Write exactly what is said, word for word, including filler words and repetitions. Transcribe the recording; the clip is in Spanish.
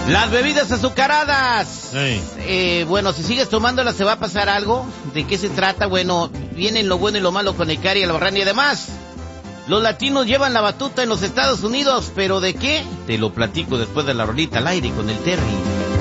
Las bebidas azucaradas. Sí. Eh, bueno, si sigues tomándolas, ¿se va a pasar algo? ¿De qué se trata? Bueno, vienen lo bueno y lo malo con el Cari y el Barran. Y además, los latinos llevan la batuta en los Estados Unidos. ¿Pero de qué? Te lo platico después de la rolita al aire con el Terry.